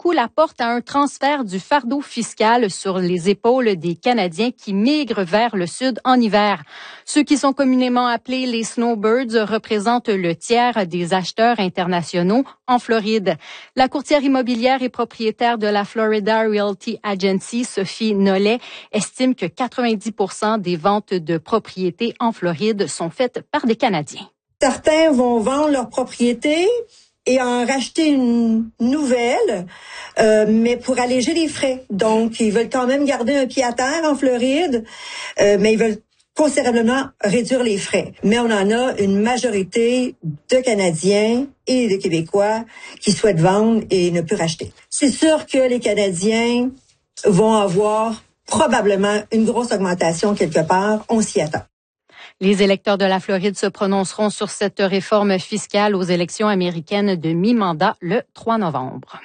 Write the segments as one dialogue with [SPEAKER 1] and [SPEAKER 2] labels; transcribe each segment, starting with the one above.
[SPEAKER 1] coup la porte à un transfert du fardeau fiscal sur les épaules des Canadiens qui migrent vers le sud en hiver. Ceux qui sont communément appelés les snowbirds représentent le tiers des acheteurs internationaux en Floride. La courtière immobilière et propriétaire de la Florida Realty Agency, Sophie Nollet, estime que 90% des ventes de propriétés en Floride sont faites par des Canadiens.
[SPEAKER 2] Certains vont vendre leur propriété et en racheter une nouvelle, mais pour alléger les frais. Donc, ils veulent quand même garder un pied à terre en Floride, mais ils veulent considérablement réduire les frais. Mais on en a une majorité de Canadiens et de Québécois qui souhaitent vendre et ne plus racheter. C'est sûr que les Canadiens vont avoir probablement une grosse augmentation quelque part. On s'y attend.
[SPEAKER 1] Les électeurs de la Floride se prononceront sur cette réforme fiscale aux élections américaines de mi-mandat le 3 novembre.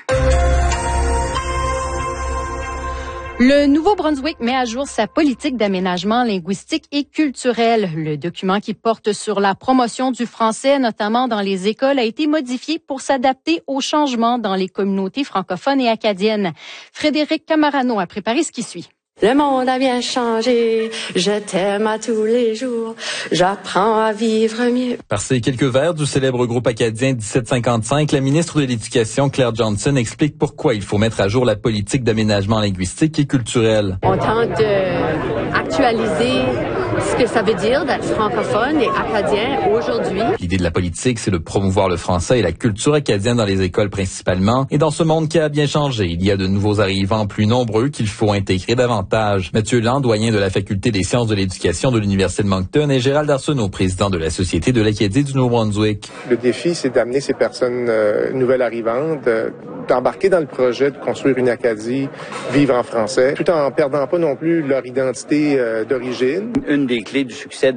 [SPEAKER 1] Le Nouveau-Brunswick met à jour sa politique d'aménagement linguistique et culturel. Le document qui porte sur la promotion du français, notamment dans les écoles, a été modifié pour s'adapter aux changements dans les communautés francophones et acadiennes. Frédéric Camarano a préparé ce qui suit.
[SPEAKER 3] Le monde a bien changé, je t'aime à tous les jours, j'apprends à vivre mieux.
[SPEAKER 4] Par ces quelques vers du célèbre groupe acadien 1755, la ministre de l'Éducation, Claire Johnson, explique pourquoi il faut mettre à jour la politique d'aménagement linguistique et culturel.
[SPEAKER 3] On tente d'actualiser ce que ça veut dire d'être francophone et acadien aujourd'hui.
[SPEAKER 4] L'idée de la politique, c'est de promouvoir le français et la culture acadienne dans les écoles principalement. Et dans ce monde qui a bien changé, il y a de nouveaux arrivants plus nombreux qu'il faut intégrer davantage. Mathieu Land, doyen de la Faculté des sciences de l'éducation de l'Université de Moncton, et Gérald Arsenault, président de la Société de l'Acadie du Nouveau-Brunswick.
[SPEAKER 5] Le défi, c'est d'amener ces personnes nouvelles arrivantes, d'embarquer dans le projet de construire une Acadie, vivre en français, tout en perdant pas non plus leur identité d'origine.
[SPEAKER 6] Une des clés du succès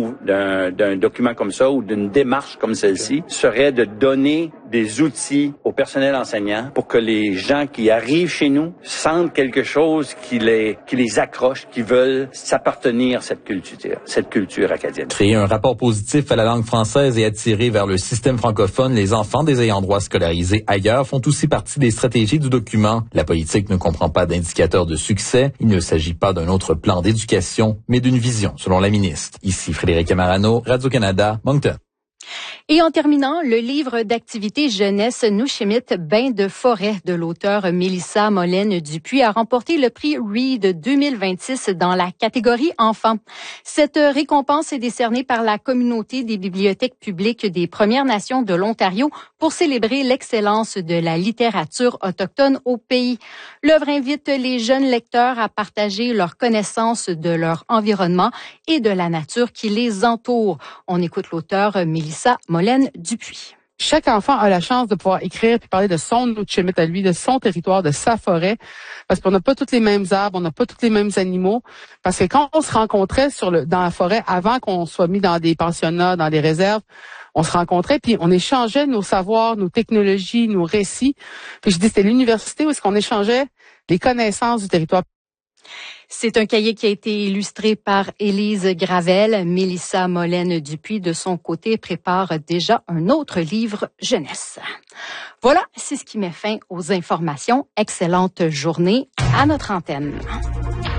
[SPEAKER 6] d'un document comme ça ou d'une démarche comme celle-ci serait de donner des outils au personnel enseignant pour que les gens qui arrivent chez nous sentent quelque chose qui les accroche, qui veulent s'appartenir à cette culture acadienne.
[SPEAKER 4] Créer un rapport positif à la langue française et attirer vers le système francophone les enfants des ayants droit scolarisés ailleurs font aussi partie des stratégies du document. La politique ne comprend pas d'indicateur de succès. Il ne s'agit pas d'un autre plan d'éducation, mais d'une vision, selon la ministre. Ici Frédéric Camarano, Radio-Canada, Moncton.
[SPEAKER 1] Et en terminant, le livre d'activités jeunesse Nouchimit, Bain de forêt de l'auteur Mélissa Molène-Dupuis a remporté le prix Read 2026 dans la catégorie enfants. Cette récompense est décernée par la communauté des bibliothèques publiques des Premières Nations de l'Ontario pour célébrer l'excellence de la littérature autochtone au pays. L'œuvre invite les jeunes lecteurs à partager leurs connaissances de leur environnement et de la nature qui les entoure. On écoute l'auteur Mélissa Molène-Dupuis.
[SPEAKER 7] Chaque enfant a la chance de pouvoir écrire et parler de son Nouchimit à lui, de son territoire, de sa forêt, parce qu'on n'a pas tous les mêmes arbres, on n'a pas tous les mêmes animaux, parce que quand on se rencontrait dans la forêt, avant qu'on soit mis dans des pensionnats, dans des réserves, on se rencontrait puis on échangeait nos savoirs, nos technologies, nos récits. Puis je dis c'était l'université où est-ce qu'on échangeait les connaissances du territoire.
[SPEAKER 1] C'est un cahier qui a été illustré par Élise Gravel. Mélissa Molène-Dupuis, de son côté, prépare déjà un autre livre jeunesse. Voilà, c'est ce qui met fin aux informations. Excellente journée à notre antenne.